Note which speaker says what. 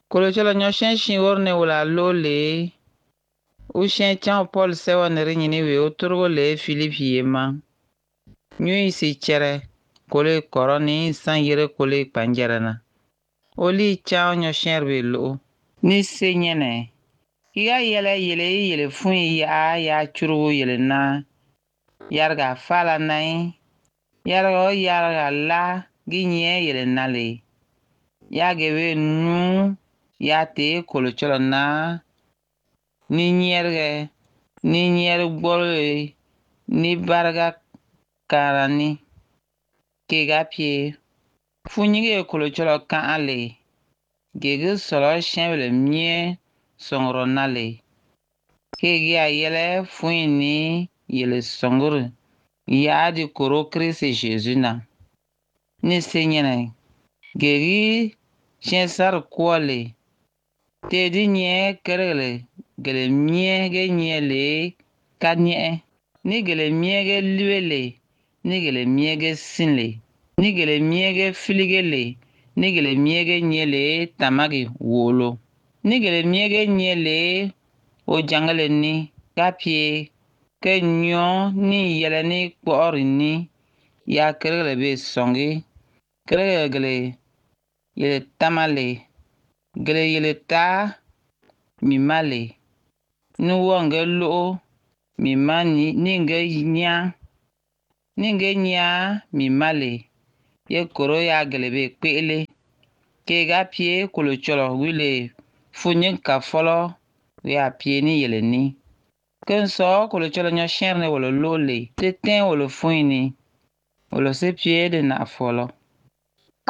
Speaker 1: Kolo chola nyo shen shin worne wala lole. U shen chan Paul sewa nere nyini we uturgo le Philippe yema. Nyu isi chere. Kole koroni san yere kole panjarana. Oli chan nyo shen rwe lo. Ni se nyene. Iga yele fun ya churugu yele na. Yarga fala nai. Yarga la ginye yele nale. Yagewe nu ya te kolo cholo na. Ni nyer gbole ni barga karani. Kega pie. Funyige kolo cholo kan ale. Gege solo shenwele mie songro nale. Kege a yele fuini yele songro. Ya di koro Christ Jésus na. Ni senyene. Gege shen sar kwale. Te di nye kerele. Gele mie ge nye le kanye. Ni gele mie ge liwele. Ni gele mie ge sinle. Ni gele mie ge filigele. Ni gele mie ge nye le tamagi wolo. Ni gele mie ge nye le o jangale ni kapie. Ke nyo ni yele ni kpoori ni. Ya kerele be songi. Kerele gele yele tamale. Gele yele ta mimale. Nuwonge lo mimani ninge nya. Ninge nya mimale. Ye koro ya gelebe kpele. Kega pie kolo cholo wile funyin ka folo ya pie ni yele ni. Kenso kolo cholo nyo sherne wolo lole. Te ten wolo funyi ni. Wolo se pie de na folo.